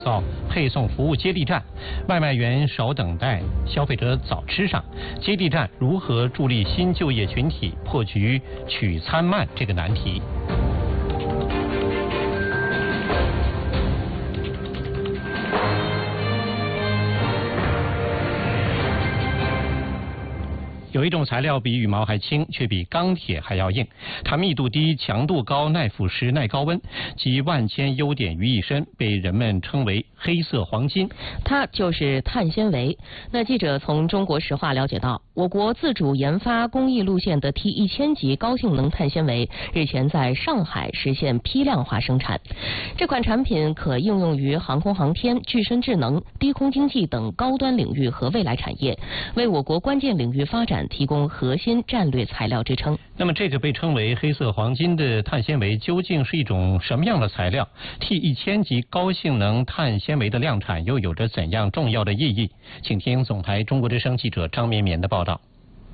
造配送服务接力站，外卖员少等待，消费者早吃上。接力站如何助力新就业群体破局取餐慢这个难题？有一种材料比羽毛还轻，却比钢铁还要硬。它密度低、强度高、耐腐蚀、耐高温，集万千优点于一身，被人们称为黑色黄金。 它就是碳纤维。那记者从中国石化了解到，我国自主研发工艺路线的 T1000 级高性能碳纤维日前在上海实现批量化生产。这款产品可应用于航空航天、具身智能、低空经济等高端领域和未来产业，为我国关键领域发展提供核心战略材料支撑。 那么，这个被称为黑色黄金的碳纤维究竟是一种什么样的材料？ T1000 级高性能碳纤维的量产又有着怎样重要的意义？请听总台中国之声记者张绵绵的报道。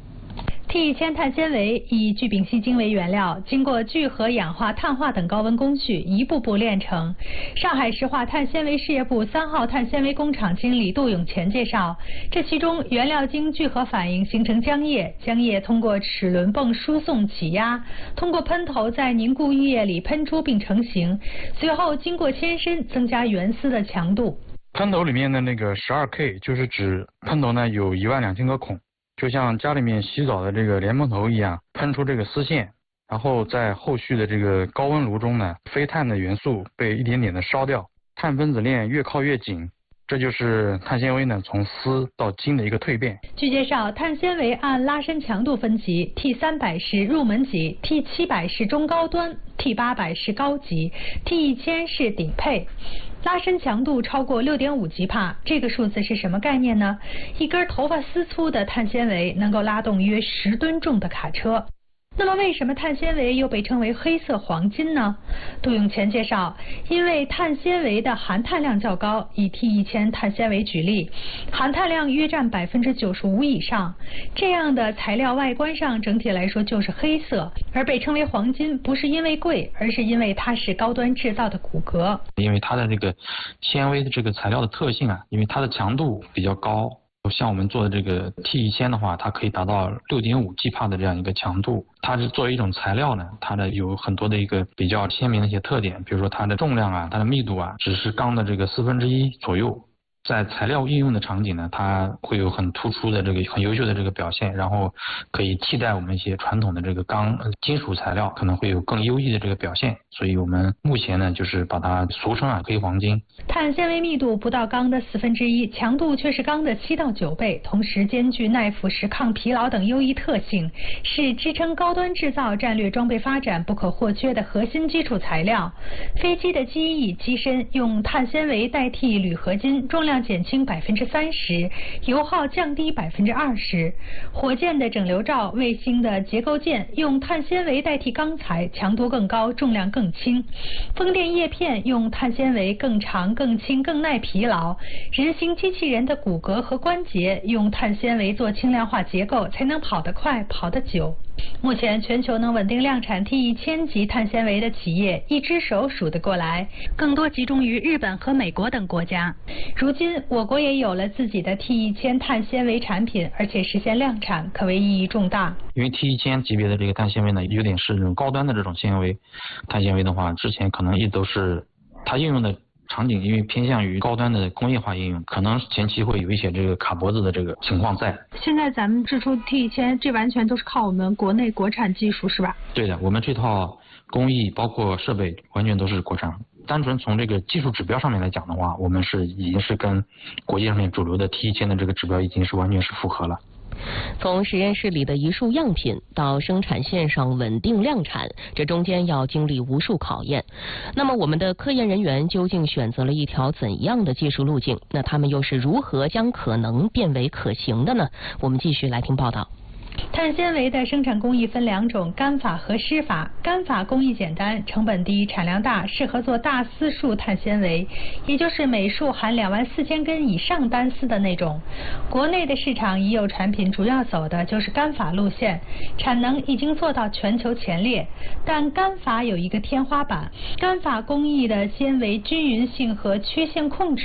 T1000 碳纤维以聚丙烯腈为原料，经过聚合、氧化、碳化等高温工序，一步步炼成。上海石化碳纤维事业部3号碳纤维工厂经理杜永乾介绍，这其中原料经聚合反应形成浆液，浆液通过齿轮泵输送挤压，通过喷头在凝固浴液里喷出并成型，随后经过牵伸增加原丝的强度。 喷头里面的那个12K 就是指喷头呢有12000个孔。就像家里面洗澡的这个莲蓬头一样，喷出这个丝线，然后在后续的这个高温炉中呢，非碳的元素被一点点的烧掉，碳分子链越靠越紧，这就是碳纤维呢从丝到金的一个蜕变。 据介绍，碳纤维按拉伸强度分级 ，T300是入门级 ，T700是中高端 ，T800是高级 ，T1000是顶配。拉伸强度超过6.5吉帕，这个数字是什么概念呢？一根头发丝粗的碳纤维能够拉动约10吨重的卡车。那么为什么碳纤维又被称为黑色黄金呢？杜永乾介绍，因为碳纤维的含碳量较高，以 T1000 碳纤维举例，含碳量约占95%以上，这样的材料外观上整体来说就是黑色，而被称为黄金不是因为贵，而是因为它是高端制造的骨骼。 因为它的这个纤维的这个材料的特性啊，因为它的强度比较高。像我们做的这个 T1000的话，它可以达到6.5吉帕的这样一个强度。它是作为一种材料呢，它的有很多的一个比较鲜明的一些特点，比如说它的重量啊，它的密度啊，只是钢的这个1/4左右。在材料应用的场景呢，它会有很突出的这个很优秀的这个表现，然后可以替代我们一些传统的这个金属材料，可能会有更优异的这个表现。所以我们目前呢，就是把它俗称黑黄金。 碳纤维密度不到钢的1/4，强度却是钢的7到9倍，同时兼具耐腐蚀、抗疲劳等优异特性，是支撑高端制造战略装备发展不可或缺的核心基础材料。飞机的机翼、机身用碳纤维代替铝合金，重量减轻30%，油耗降低20%。火箭的整流罩、卫星的结构件用碳纤维代替钢材，强度更高，重量更轻。风电叶片用碳纤维更长、更轻、更耐疲劳。人形机器人的骨骼和关节用碳纤维做轻量化结构，才能跑得快、跑得久。目前全球能稳定量产 T1000 级碳纤维的企业一只手数得过来，更多集中于日本和美国等国家。如今我国也有了自己的 T1000 碳纤维产品，而且实现量产，可谓意义重大。 因为 T1000 级别的这个碳纤维呢，有点是这种高端的这种纤维。碳纤维的话，之前可能一直都是它应用的场景，因为偏向于高端的工业化应用，可能前期会有一些这个卡脖子的这个情况在。 现在咱们制出 T1000，这完全都是靠我们国内国产技术，是吧？ 对的，我们这套工艺包括设备完全都是国产。单纯从这个技术指标上面来讲的话，我们已经是跟国际上面主流的 T1000 的这个指标已经是完全是符合了。 从实验室里的一束样品到生产线上稳定量产，这中间要经历无数考验。那么我们的科研人员究竟选择了一条怎样的技术路径？那他们又是如何将可能变为可行的呢？我们继续来听报道。 碳纤维的生产工艺分2种，干法和湿法。干法工艺简单，成本低，产量大，适合做大丝束碳纤维，也就是每束含24000根以上单丝的那种。国内的市场已有产品主要走的就是干法路线，产能已经做到全球前列。但干法有一个天花板，干法工艺的纤维均匀性和缺陷控制